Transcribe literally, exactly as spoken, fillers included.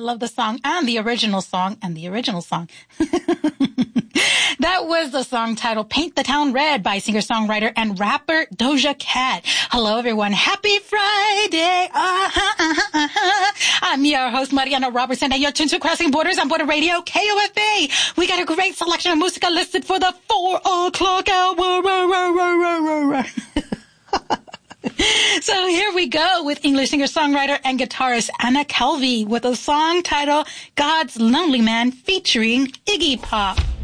love the song and the original song and the original song. That was the song titled Paint the Town Red by singer-songwriter and rapper Doja Cat. Hello, everyone. Happy Friday. Uh-huh, uh-huh, uh-huh. I'm your host, Mariana Robertson, and you're tuned to Crossing Borders on Border Radio, K O F A. We got a great selection of music listed for the four o'clock hour. So here we go with English singer-songwriter and guitarist Anna Calvi with a song titled God's Lonely Man featuring Iggy Pop.